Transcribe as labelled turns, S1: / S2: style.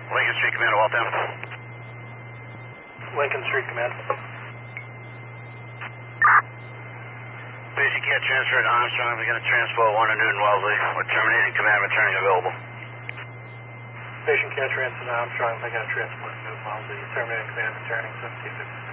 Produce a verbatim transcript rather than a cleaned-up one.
S1: Lincoln Street Command, Waltham.
S2: Lincoln Street Command.
S1: Basic Cat transfer to Armstrong. We're going to transport one to Newton Wellesley. We're terminating command, returning available.
S2: Patient Cat transfer to Armstrong. They're going to transport to Newton Wellesley. Terminating command, returning seventeen fifty.